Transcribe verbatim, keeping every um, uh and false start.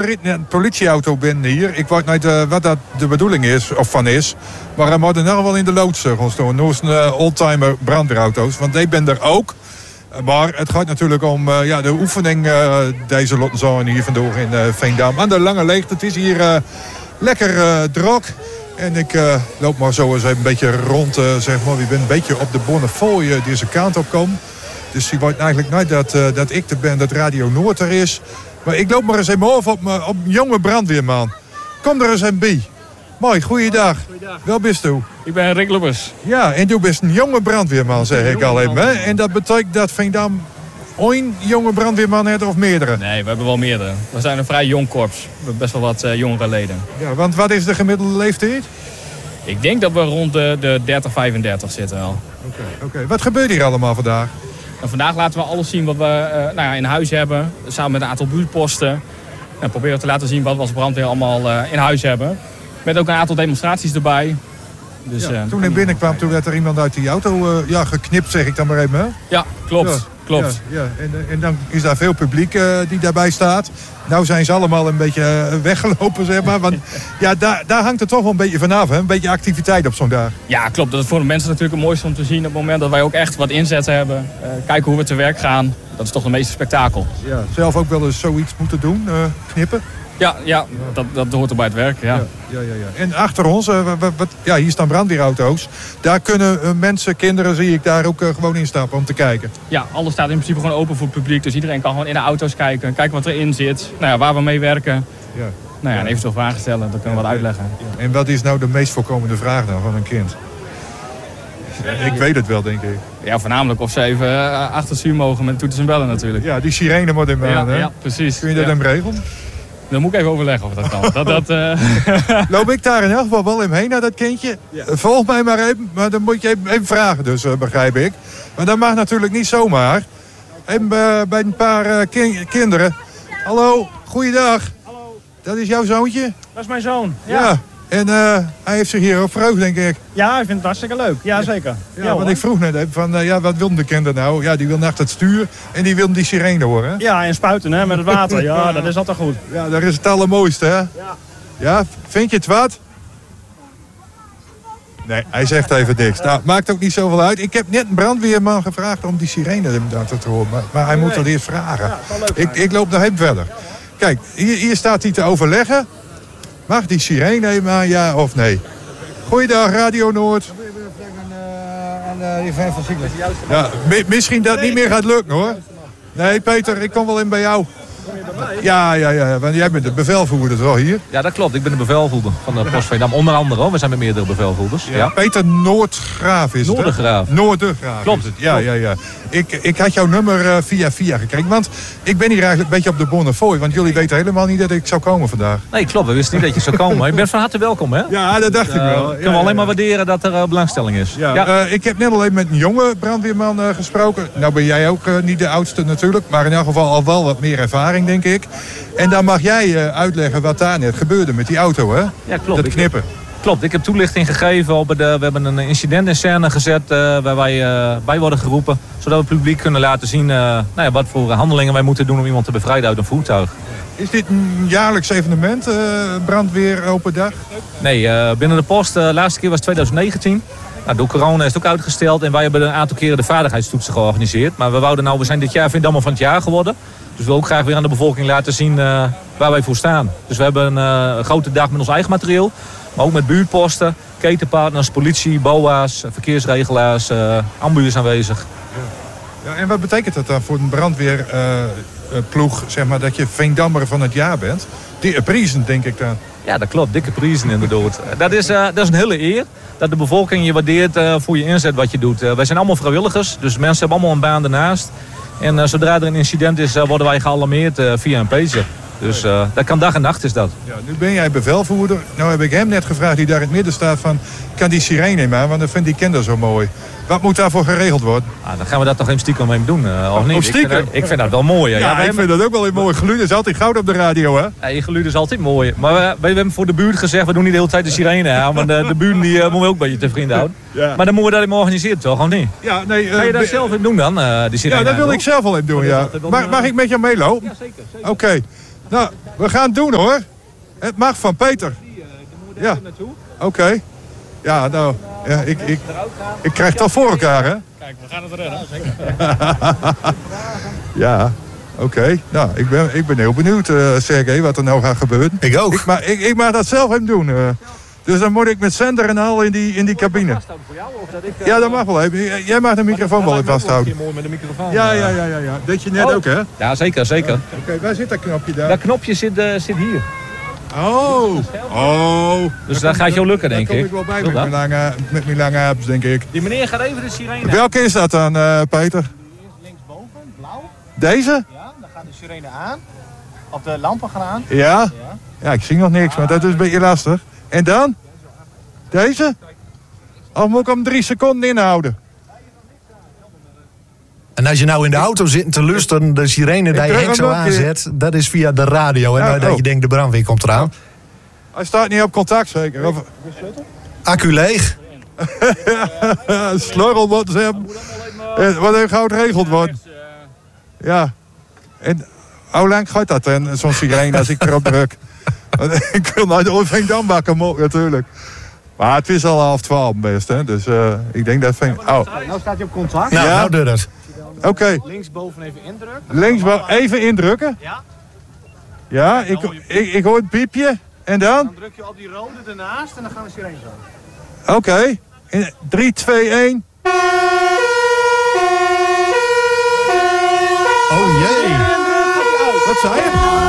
rijdt een politieauto binnen hier. Ik weet niet uh, wat dat de bedoeling is, of van is. Maar hij moet er nog wel in de loodsegel staan. Nu is een uh, oldtimer brandweerauto's. Want die ben er ook. Maar het gaat natuurlijk om uh, ja, de oefening uh, deze Lottenzoon hier vandaag in uh, Veendam. Aan de lange leegte. Het is hier uh, lekker uh, druk. En ik uh, loop maar zo eens even een beetje rond. Uh, zeg maar. Ik ben een beetje op de Bonnefoy deze kant op kom. Dus je weet eigenlijk niet dat, uh, dat ik er ben, dat Radio Noord er is. Maar ik loop maar eens even over op mijn jonge brandweerman. Kom er eens een bij. Mooi, goeiedag. Goeiedag. Wel bist u? Ik ben Rick Lubbers. Ja, en u bent een jonge brandweerman, zeg ik al even. Hè? En dat betekent dat Veendam één jonge brandweerman heeft of meerdere? Nee, we hebben wel meerdere. We zijn een vrij jong korps. We hebben best wel wat uh, jongere leden. Ja, want wat is de gemiddelde leeftijd? Ik denk dat we rond de, de dertig, vijfendertig zitten wel. Oké, okay, okay. Wat gebeurt hier allemaal vandaag? En vandaag laten we alles zien wat we uh, nou ja, in huis hebben. Samen met een aantal buurtposten. En proberen te laten zien wat we als brandweer allemaal uh, in huis hebben. Met ook een aantal demonstraties erbij. Dus, ja, uh, toen ik binnenkwam, toen werd er iemand uit die auto uh, ja, geknipt, zeg ik dan maar even. Hè? Ja, klopt. Ja. Klopt. Ja, ja. En, en dan is daar veel publiek uh, die daarbij staat. Nou zijn ze allemaal een beetje uh, weggelopen, zeg maar. Want ja, daar, daar hangt het toch wel een beetje vanaf, hè? Een beetje activiteit op zo'n dag. Ja, klopt. Dat is voor de mensen natuurlijk het mooiste om te zien op het moment dat wij ook echt wat inzetten hebben. Uh, kijken hoe we te werk gaan. Dat is toch het meeste spektakel. Ja, zelf ook wel eens zoiets moeten doen, uh, knippen. Ja, ja, dat, dat hoort er bij het werk, ja. Ja, ja, ja, ja. En achter ons, uh, wat, wat, ja, hier staan brandweerauto's. Daar kunnen uh, mensen, kinderen, zie ik daar ook uh, gewoon instappen om te kijken. Ja, alles staat in principe gewoon open voor het publiek. Dus iedereen kan gewoon in de auto's kijken, kijken wat erin zit. Nou ja, waar we mee werken. Ja. Nou ja, en eventueel vragen stellen, dat kunnen we wat uitleggen. Ja. En wat is nou de meest voorkomende vraag dan van een kind? Ik weet het wel, denk ik. Ja, voornamelijk of ze even uh, achter het stuur mogen met toeters en bellen natuurlijk. Ja, die sirene moet in baan, ja, hè? Ja, precies. Kun je dat ja. hem regelen? Dan moet ik even overleggen of dat kan. dat, dat, uh... Loop ik daar in elk geval wel heen naar dat kindje? Ja. Volg mij maar even, maar dan moet je even, even vragen dus, uh, begrijp ik. Maar dat mag natuurlijk niet zomaar. Even uh, bij een paar uh, ki- kinderen. Hallo, goeiedag. Hallo. Dat is jouw zoontje? Dat is mijn zoon, ja. Ja. En uh, hij heeft zich hier ook verheugd, denk ik. Ja, hij vindt het hartstikke leuk. Ja, zeker. Ja, ja want ik vroeg net even van, uh, ja, wat wilden de kinderen nou? Ja, die wilden achter het stuur en die wilden die sirene horen. Ja, en spuiten hè, met het water. Ja, dat is altijd goed. Ja, dat is het allermooiste, hè? Ja. Ja, vind je het wat? Nee, hij zegt even niks. Nou, maakt ook niet zoveel uit. Ik heb net een brandweerman gevraagd om die sirene te horen. Maar, maar hij moet dat eerst vragen. Ja, ik, ik loop nog even verder. Kijk, hier, hier staat hij te overleggen. Mag die sirene even aan, ja of nee? Goeiedag, Radio Noord. Ja, mi- misschien dat niet meer gaat lukken, hoor. Nee, Peter, ik kom wel in bij jou. Ja, ja, ja, want jij bent de bevelvoerder toch hier? Ja, dat klopt. Ik ben de bevelvoerder van de Post Veendam. Onder andere, hoor. We zijn met meerdere bevelvoerders. Ja. Ja. Peter Noordgraaf is het, hè? Noordergraaf. Noordergraaf. Klopt. Is het. Ja, ja, ja. Ik, ik had jouw nummer uh, via via gekregen. Want ik ben hier eigenlijk een beetje op de Bonnefoy. Want jullie weten helemaal niet dat ik zou komen vandaag. Nee, klopt. We wisten niet dat je zou komen. Je bent van harte welkom, hè? Ja, dat dacht uh, ik wel. Ja, kunnen we ja, alleen ja. maar waarderen dat er uh, belangstelling is. Ja, Ja. Uh, ik heb net alleen met een jonge brandweerman uh, gesproken. Nou ben jij ook uh, niet de oudste natuurlijk. Maar in elk geval al wel wat meer ervaring, denk ik. En dan mag jij uh, uitleggen wat daar net gebeurde met die auto, hè? Ja, klopt. Dat knippen. Klopt, ik heb toelichting gegeven. Op de, we hebben een incident in scène gezet uh, waar wij uh, bij worden geroepen. Zodat we het publiek kunnen laten zien uh, nou ja, wat voor handelingen wij moeten doen om iemand te bevrijden uit een voertuig. Is dit een jaarlijks evenement, uh, brandweer open dag? Nee, uh, binnen de post, de uh, laatste keer was twintig negentien. Nou, door corona is het ook uitgesteld en wij hebben een aantal keren de vaardigheidstoetsen georganiseerd. Maar we wouden nou, we zijn dit jaar Veendammer van het jaar geworden. Dus we willen ook graag weer aan de bevolking laten zien uh, waar wij voor staan. Dus we hebben een uh, grote dag met ons eigen materieel. Maar ook met buurtposten, ketenpartners, politie, B O A's, verkeersregelaars, uh, ambulances aanwezig. Ja. Ja, en wat betekent dat dan voor een brandweerploeg, uh, zeg maar, dat je Veendammer van het jaar bent? Die prijzen, denk ik dan. Ja, dat klopt. Dikke prijzen inderdaad. Dat is, uh, dat is een hele eer. Dat de bevolking je waardeert uh, voor je inzet wat je doet. Uh, wij zijn allemaal vrijwilligers, dus mensen hebben allemaal een baan ernaast. En uh, zodra er een incident is, uh, worden wij gealarmeerd uh, via een pager. Dus uh, dat kan dag en nacht is dat. Ja, nu ben jij bevelvoerder. Nou heb ik hem net gevraagd, die daar in het midden staat, van kan die sirene in aan? Want dat vindt die kinder zo mooi. Wat moet daarvoor geregeld worden? Ah, dan gaan we dat toch even stiekem mee doen, uh, of niet? Of stiekem? Ik vind, dat, ik vind dat wel mooi. Ja, ja, ja ik hebben... vind dat ook wel een mooi. Geluid is altijd goud op de radio, hè? Ja, je geluid is altijd mooi. Maar we, we hebben voor de buurt gezegd, we doen niet de hele tijd de sirene aan. Want de, de buurt die uh, moeten we ook een beetje te vrienden houden. Ja. Maar dan moeten we dat even organiseren, toch? Of niet? Ja, nee, uh, Ga je dat zelf even doen dan, uh, die sirene? Ja, dat wil aan, ik zelf wel even doen, ja. Mag, mag ik met jou meelopen? Ja, zeker. zeker. Oké. Okay. Nou, we gaan het doen hoor. Het mag van Peter. Ja, oké. Okay. Ja, nou, ja, ik, ik, ik krijg het al voor elkaar, hè? Kijk, we gaan het redden. Ja, oké. Okay. Nou, ik ben, ik ben heel benieuwd, uh, Sergej, wat er nou gaat gebeuren. Ik ook. Ik, maar ik, ik mag dat zelf even doen. Uh. Dus dan moet ik met zender en al in die, in die cabine. Ja, dat mag wel even. Jij mag de microfoon wel even vasthouden. Mooi met de microfoon. Ja, ja, ja, ja, ja. Dat je net oh. ook, hè? Ja, zeker, zeker. Oké, okay, waar zit dat knopje daar? Dat knopje zit, uh, zit hier. Oh, oh. Dus dat gaat jou lukken, denk ik. Daar kom ik wel bij met mijn, lange, met mijn lange apps, denk ik. Die meneer gaat even de sirene. Welke is dat dan, uh, Peter? Die is linksboven, blauw. Deze? Ja, dan gaat de sirene aan. Of de lampen gaan aan. Ja? Ja, ja ik zie nog niks, maar dat is een beetje lastig. En dan? Deze? Of moet ik hem drie seconden inhouden? En als je nou in de auto zit te luisteren, de sirene die je Henk zo aanzet, dat is via de radio. En ja, dat oh. je denkt de brandweer komt eraan. Hij staat niet op contact zeker? Of... Accu leeg. Slurrel wat ze hebben. Wat even gauw geregeld wordt. Ja. En hoe lang gaat dat dan, zo'n sirene als ik erop druk? Ik wil naar de Oorveen bakken, natuurlijk. Maar het is al half twaalf best, hè? Dus uh, ik denk dat vind. Oh. nou staat hij op contact. Nou, ja? nou doe dat. Oké. Okay. Linksboven even indrukken. Linksboven even indrukken. Ja. Ja, ik, ik, ik hoor het piepje. En dan? Dan druk je op die rode ernaast en dan gaan de sirenes aan. Oké. Okay. drie, twee, één. Oh jee. Wat zei je?